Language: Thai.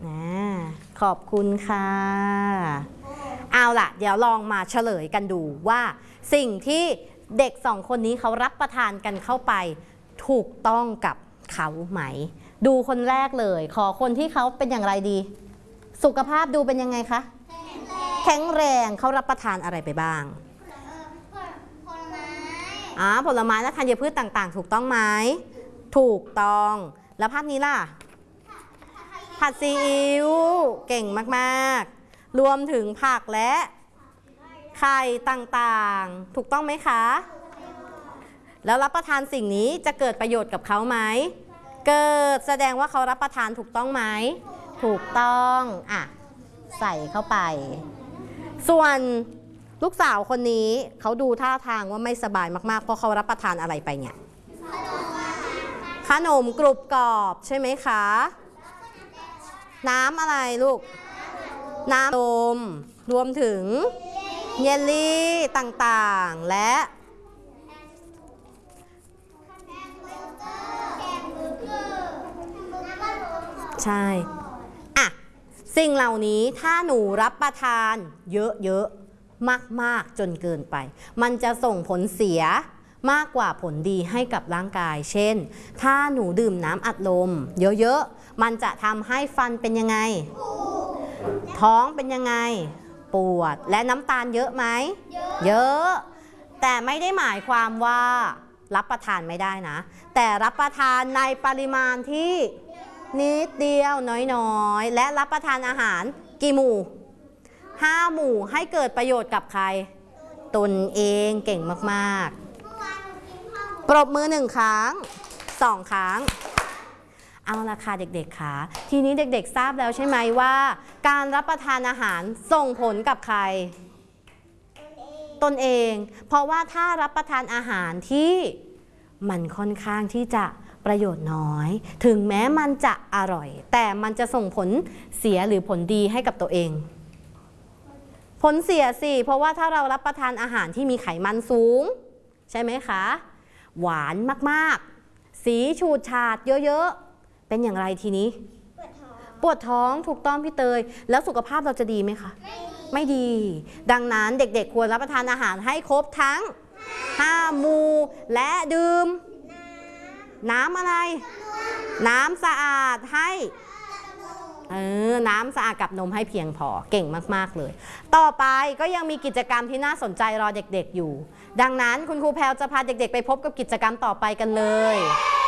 ขอบคุณค่ะเอาล่ะเดี๋ยวลองมาเฉลยกันดูว่าสิ่งที่เด็ก2คนนี้เขารับประทานกันเข้าไปถูกต้องกับเขาไหมดูคนแรกเลยขอคนที่เขาเป็นอย่างไรดีสุขภาพดูเป็นยังไงคะแข็งแรงเขารับประทานอะไรไปบ้างผลไม้และธัญพืชต่างๆถูกต้องไหมถูกต้องแล้วภาพนี้ล่ะผัดซีอิ๊วเก่งมากๆรวมถึงผักและไข่ต่างๆถูกต้องไหมคะแล้วรับประทานสิ่งนี้จะเกิดประโยชน์กับเขาไหมเกิดแสดงว่าเขารับประทานถูกต้องไหมถูกต้องใส่เข้าไปส่วนลูกสาวคนนี้เขาดูท่าทางว่าไม่สบายมากๆเพราะเขารับประทานอะไรไปเนี่ยขนมกรุบกรอบใช่ไหมคะน้ำอะไรลูกน้ำนมรวมถึงเยลลี่ต่างๆและใช่สิ่งเหล่านี้ถ้าหนูรับประทานเยอะๆมากๆจนเกินไปมันจะส่งผลเสียมากกว่าผลดีให้กับร่างกายเช่นถ้าหนูดื่มน้ำอัดลมเยอะๆมันจะทำให้ฟันเป็นยังไงท้องเป็นยังไงปวดและน้ำตาลเยอะไหมเยอะแต่ไม่ได้หมายความว่ารับประทานไม่ได้นะแต่รับประทานในปริมาณที่นิดเดียวน้อยๆและรับประทานอาหารกี่หมู่5 หมู่ให้เกิดประโยชน์กับใครตนเองเก่งมากๆปรบมือ1 ครั้ง2 ครั้งเอาล่ะค่ะเด็กๆค่ะทีนี้เด็กๆทราบแล้วใช่ไหมว่าการรับประทานอาหารส่งผลกับใครตนเองเพราะว่าถ้ารับประทานอาหารที่มันค่อนข้างที่จะประโยชน์น้อยถึงแม้มันจะอร่อยแต่มันจะส่งผลเสียหรือผลดีให้กับตัวเองผลเสียสิเพราะว่าถ้าเรารับประทานอาหารที่มีไขมันสูงใช่ไหมคะหวานมากๆสีฉูดฉาดเยอะๆเป็นอย่างไรทีนี้ปวดท้องถูกต้องพี่เตยแล้วสุขภาพเราจะดีไหมคะไม่ดีดังนั้นเด็กๆควรรับประทานอาหารให้ครบทั้ง5 หมู่และดื่มน้ำอะไรน้ำสะอาดให้น้ำสะอาดกับนมให้เพียงพอเก่งมากๆเลยต่อไปก็ยังมีกิจกรรมที่น่าสนใจรอเด็กๆอยู่ดังนั้นคุณครูแพรวจะพาเด็กๆไปพบกับกิจกรรมต่อไปกันเลย